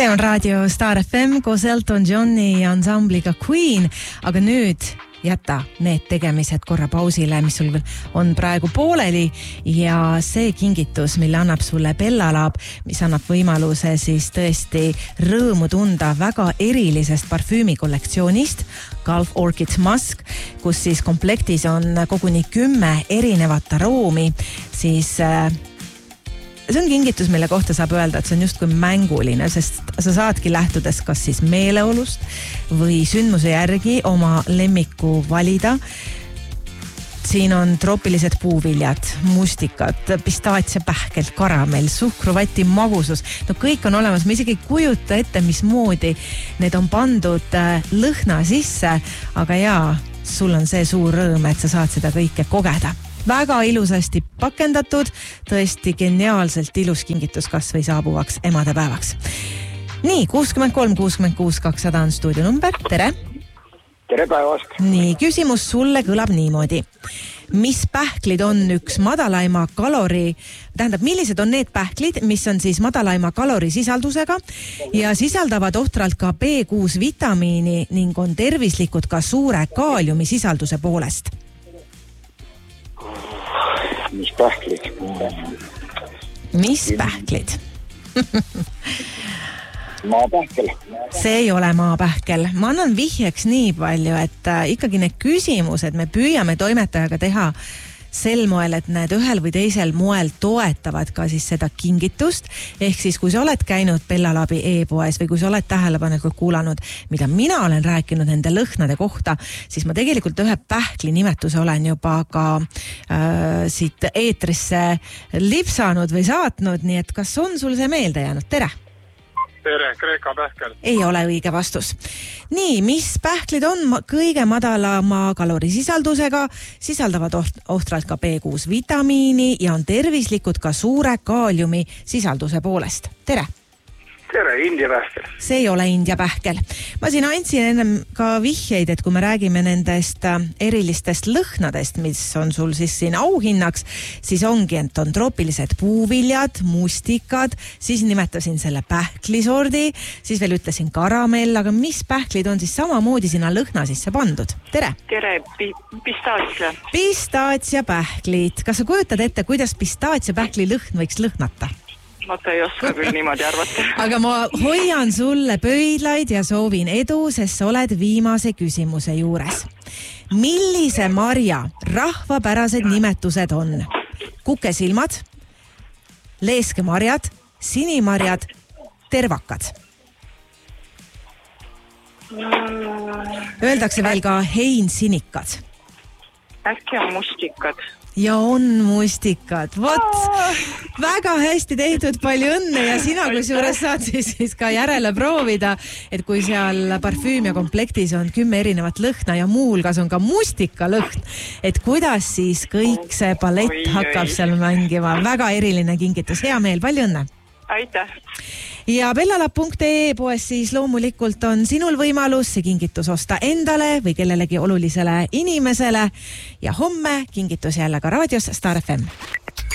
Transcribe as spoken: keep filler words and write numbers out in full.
See on raadio Star F M koos Elton Johni ansambliga Queen, aga nüüd jäta need tegemised korra pausile, mis sul on praegu pooleli ja see kingitus, mille annab sulle Bella Lab, mis annab võimaluse siis tõesti rõõmu tunda väga erilisest parfüümikollektsioonist Gulf Orchid Musk, kus siis komplektis on koguni kümme erinevat aroomi, siis see on kingitus, mille kohta saab öelda, et see on justkui mänguline, sest sa saadki lähtudes kas siis meeleolust või sündmuse järgi oma lemmiku valida. Siin on troopilised puuviljad, mustikad, pistaatsia pähkel, karamell, suhkruvati magusus. No kõik on olemas, ma isegi ei kujuta ette, mismoodi need on pandud lõhna sisse, aga jaa, sul on see suur rõõm, et sa saad seda kõike kogeda. Väga ilusasti pakendatud, tõesti geniaalselt ilus kingitus kas või saabuvaks emadepäevaks. Nii, kuuskümmend kolm kuuskümmend kuus kakssada on stuudio number. Tere! Tere päevast! Nii, küsimus sulle kõlab niimoodi. Mis pähklid on üks madalaima kalori, tähendab, millised on need pähklid, mis on siis madalaima kalorisisaldusega ja sisaldavad ohtralt ka B kuus vitamiini ning on tervislikud ka suure kaaliumi sisalduse poolest? Mis pähklid? Mis pähklid? Maapähkel. See ei ole maapähkel. Ma annan vihjeks nii palju, et ikkagi need küsimused me püüame toimetajaga teha sel moel, et need ühel või teisel moel toetavad ka siis seda kingitust. Ehk siis, kui sa oled käinud Bella Labi e-poes või kui sa oled tähelepanelikult kuulanud, mida mina olen rääkinud nende lõhnade kohta, siis ma tegelikult ühe pähkli nimetuse olen juba ka äh, siit eetrisse lipsanud või saatnud, nii et kas on sul see meelde jäänud? Tere! Tere, Kreeka pähkel. Ei ole õige vastus. Nii, mis pähklid on kõige madalama kalorisisaldusega, sisaldavad ohtralt ka B kuus vitamiini ja on tervislikud ka suure kaaliumi sisalduse poolest. Tere! Tere, India pähkel. See ei ole India pähkel. Ma siin andsin ennem ka vihjeid, et kui me räägime nendest erilistest lõhnadest, mis on sul siis siin auhinnaks, siis ongi, et on troopilised puuviljad, mustikad, siis nimetasin selle pähklisordi, siis veel ütlesin karamell, aga mis pähklid on siis samamoodi sinna lõhna sisse pandud? Tere! Tere, pi- pistaatsia. Pistaatsia pähklid. Kas sa kujutad ette, kuidas pistaatsia pähkli lõhn võiks lõhnata? Vaata, ei oska küll niimoodi arvata. Aga ma hoian sulle pöidlaid ja soovin edu, sest sa oled viimase küsimuse juures. Millise marja rahvapärased nimetused on? Kukesilmad, leeskemarjad, sinimarjad, tervakad. Öeldakse veel ka heinsinikad. Äkki on mustikad. Ja on mustikad. Vot, väga hästi tehtud, palju õnne ja sina kui suures saad siis, siis ka järele proovida, et kui seal parfüüm ja komplektis on kümme erinevat lõhna ja muulgas on ka mustika lõhn, et kuidas siis kõik see palett hakkab seal mängima. Väga eriline kingitus. Hea meel, palju õnne! Aitäh! Ja bellalab punkt ee poes siis loomulikult on sinul võimalus see kingitus osta endale või kellelegi olulisele inimesele ja homme kingitus jälle ka raadios Star F M.